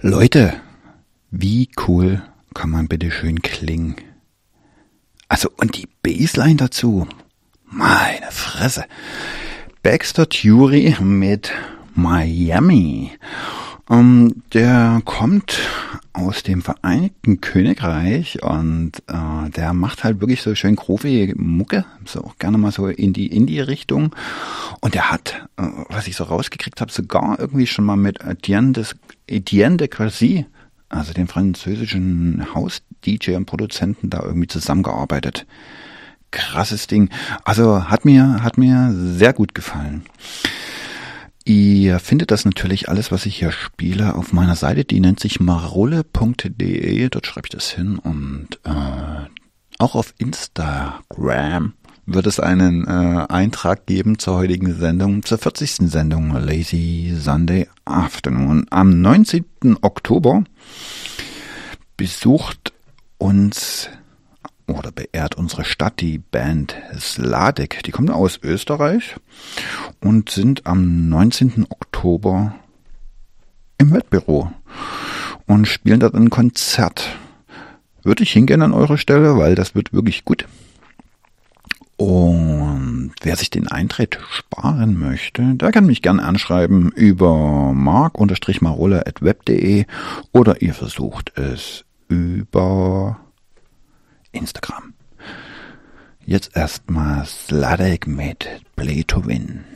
Leute, wie cool kann man bitte schön klingen? Also, und die Bassline dazu, meine Fresse. Baxter Dury mit Miami. Der kommt aus dem Vereinigten Königreich und der macht halt wirklich so schön groovige Mucke, so auch gerne mal so in die Indie-Richtung. Und der hat, was ich so rausgekriegt habe, sogar irgendwie schon mal mit Etienne de Quercy, also dem französischen Haus-DJ und Produzenten, da irgendwie zusammengearbeitet. Krasses Ding. Also hat mir sehr gut gefallen. Ihr findet das natürlich alles, was ich hier spiele, auf meiner Seite. Die nennt sich marole.de. Dort schreibe ich das hin. Und auch auf Instagram wird es einen Eintrag geben zur heutigen Sendung, zur 40. Sendung Lazy Sunday Afternoon. Am 19. Oktober besucht uns oder beehrt unsere Stadt die Band Sladek. Die kommen aus Österreich und sind am 19. Oktober im Wettbüro und spielen dort ein Konzert. Würde ich hingehen an eurer Stelle, weil das wird wirklich gut. Und wer sich den Eintritt sparen möchte, der kann mich gerne anschreiben über mark-marole@web.de oder ihr versucht es über Instagram. Jetzt erstmal Sladek mit Play to Win.